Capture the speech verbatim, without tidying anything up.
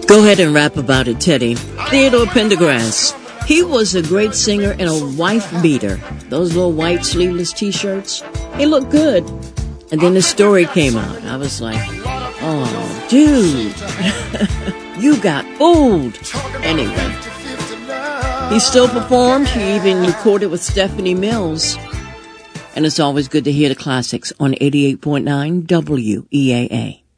Go ahead and rap about it, Teddy. Theodore Pendergrass. He was a great singer and a wife beater. Those little white sleeveless t-shirts, he looked good. And then the story came out. I was like, oh, dude, you got fooled. Anyway, he still performed. He even recorded with Stephanie Mills. And it's always good to hear the classics on eighty-eight point nine W E A A.